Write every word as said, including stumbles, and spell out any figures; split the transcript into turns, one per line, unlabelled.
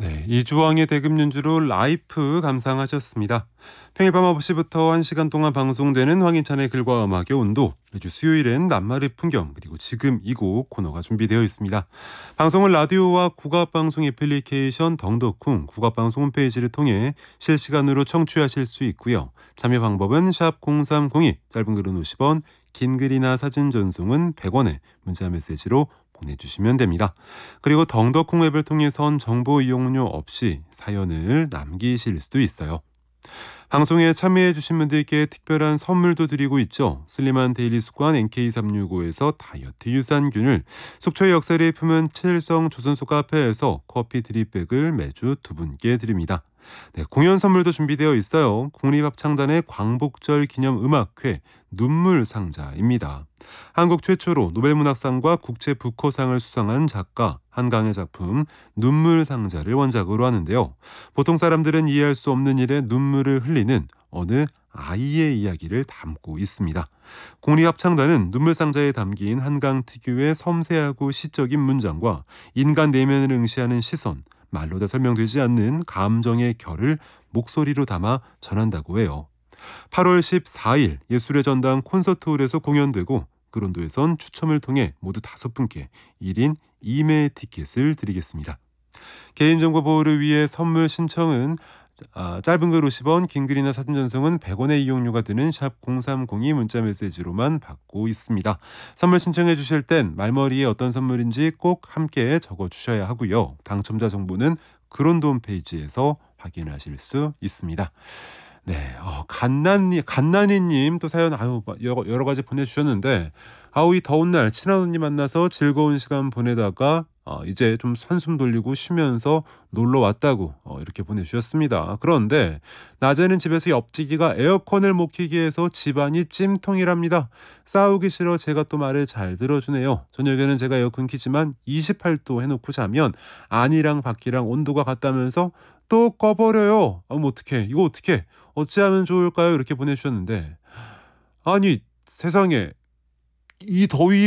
네, 이주왕의 대금 연주로 라이프 감상하셨습니다. 평일 밤 아홉 시부터 한 시간 동안 방송되는 황인찬의 글과 음악의 온도, 매주 수요일엔 낱말의 풍경, 그리고 지금 이 곡 코너가 준비되어 있습니다. 방송은 라디오와 국악방송 애플리케이션 덩덕쿵 국악방송 홈페이지를 통해 실시간으로 청취하실 수 있고요. 참여 방법은 샵 공삼공이, 짧은 글은 오십 원, 긴 글이나 사진 전송은 백 원에 문자 메시지로 보내주시면 됩니다. 그리고 덩덕콩 앱을 통해선 정보 이용료 없이 사연을 남기실 수도 있어요. 방송에 참여해주신 분들께 특별한 선물도 드리고 있죠. 슬림한 데일리 습관 엔케이 삼육오에서 다이어트 유산균을, 속초의 역사를 품은 칠성 조선소 카페에서 커피 드립백을 매주 두 분께 드립니다. 네, 공연 선물도 준비되어 있어요. 국립합창단의 광복절 기념 음악회 눈물 상자입니다. 한국 최초로 노벨문학상과 국제 부커상을 수상한 작가 한강의 작품 눈물 상자를 원작으로 하는데요. 보통 사람들은 이해할 수 없는 일에 눈물을 흘리는 어느 아이의 이야기를 담고 있습니다. 국립합창단은 눈물 상자에 담긴 한강 특유의 섬세하고 시적인 문장과 인간 내면을 응시하는 시선, 말로 다 설명되지 않는 감정의 결을 목소리로 담아 전한다고 해요. 팔월 십사일 예술의 전당 콘서트홀에서 공연되고, 그론도에선 추첨을 통해 모두 다섯 분께 일 인 이 매 티켓을 드리겠습니다. 개인정보 보호를 위해 선물 신청은 아, 짧은 글 오십 원, 긴 글이나 사진 전송은 백 원의 이용료가 드는 샵 공삼공이 문자 메시지로만 받고 있습니다. 선물 신청해 주실 땐 말머리에 어떤 선물인지 꼭 함께 적어주셔야 하고요. 당첨자 정보는 그론도 홈페이지에서 확인하실 수 있습니다. 네, 어, 갓난니, 갓난이님 또 사연 아유 여러, 여러 가지 보내주셨는데, 아우 이 더운 날 친한 언니 만나서 즐거운 시간 보내다가 어, 이제 좀 한숨 돌리고 쉬면서 놀러 왔다고 어, 이렇게 보내주셨습니다. 그런데 낮에는 집에서 옆지기가 에어컨을 못 켜게 해서 집안이 찜통이랍니다. 싸우기 싫어 제가 또 말을 잘 들어주네요. 저녁에는 제가 에어컨 켜지만 이십팔 도 해놓고 자면 안이랑 밖이랑 온도가 같다면서 또 꺼버려요. 아, 뭐 어떡해, 이거 어떡해, 어찌하면 좋을까요? 이렇게 보내주셨는데, 아니 세상에 이 더위에